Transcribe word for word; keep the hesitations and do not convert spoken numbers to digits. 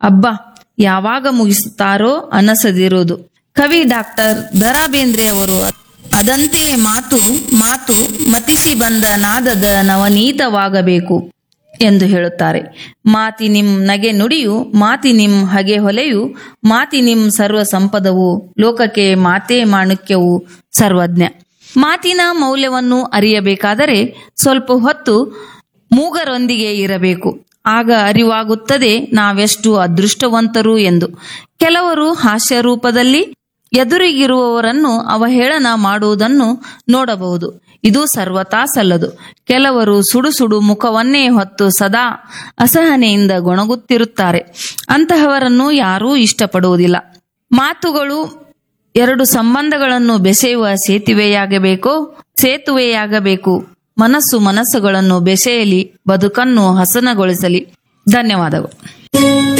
ಅಬ್ಬ ಯಾವಾಗ ಮುಗಿಸುತ್ತಾರೋ ಅನಸದಿರುವುದು. ಕವಿ ಡಾಕ್ಟರ್ ದ ರಾ ಬೇಂದ್ರೆಯವರು ಅದಂತೆ ಮಾತು ಮಾತು ಮತಿಸಿ ಬಂದ ನಾದದ ನವನೀತವಾಗಬೇಕು ಎಂದು ಹೇಳುತ್ತಾರೆ. ಮಾತಿನಿಂ ನಗೆ ನುಡಿಯು, ಮಾತಿನಿಂ ಹಗೆ ಹೊಲೆಯು, ಮಾತಿನಿಂ ಸರ್ವ ಸಂಪದವು, ಲೋಕಕ್ಕೆ ಮಾತೇ ಮಾಣಿಕ್ಯವು ಸರ್ವಜ್ಞ. ಮಾತಿನ ಮೌಲ್ಯವನ್ನು ಅರಿಯಬೇಕಾದರೆ ಸ್ವಲ್ಪ ಹೊತ್ತು ಮೂಗರೊಂದಿಗೆ ಇರಬೇಕು. ಆಗ ಅರಿವಾಗುತ್ತದೆ ನಾವೆಷ್ಟು ಅದೃಷ್ಟವಂತರು ಎಂದು. ಕೆಲವರು ಹಾಸ್ಯ ರೂಪದಲ್ಲಿ ಎದುರಿಗಿರುವವರನ್ನು ಅವಹೇಳನ ಮಾಡುವುದನ್ನು ನೋಡಬಹುದು. ಇದು ಸರ್ವತಾ ಸಲ್ಲದು. ಕೆಲವರು ಸುಡು ಸುಡು ಮುಖವನ್ನೇ ಹೊತ್ತು ಸದಾ ಅಸಹನೆಯಿಂದ ಗೊಣಗುತ್ತಿರುತ್ತಾರೆ. ಅಂತಹವರನ್ನು ಯಾರೂ ಇಷ್ಟಪಡುವುದಿಲ್ಲ. ಮಾತುಗಳು ಎರಡು ಸಂಬಂಧಗಳನ್ನು ಬೆಸೆಯುವ ಸೇತುವೆಯಾಗಬೇಕೋ ಸೇತುವೆಯಾಗಬೇಕು. ಮನಸ್ಸು ಮನಸ್ಸುಗಳನ್ನು ಬೆಸೆಯಲಿ, ಬದುಕನ್ನು ಹಸನಗೊಳಿಸಲಿ. ಧನ್ಯವಾದಗಳು.